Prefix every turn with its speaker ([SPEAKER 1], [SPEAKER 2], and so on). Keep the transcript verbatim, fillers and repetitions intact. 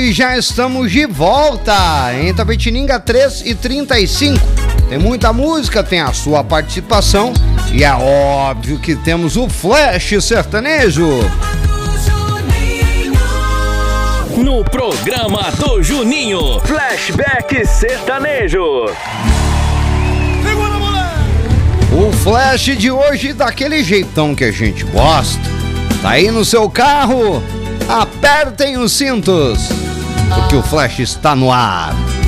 [SPEAKER 1] E já estamos de volta em Itapetininga, três e trinta e cinco. Tem muita música, tem a sua participação e é óbvio que temos o Flash Sertanejo.
[SPEAKER 2] No programa do Juninho, Flashback Sertanejo.
[SPEAKER 1] O Flash de hoje daquele jeitão que a gente gosta. Tá aí no seu carro? Apertem os cintos, porque o Flash está no ar.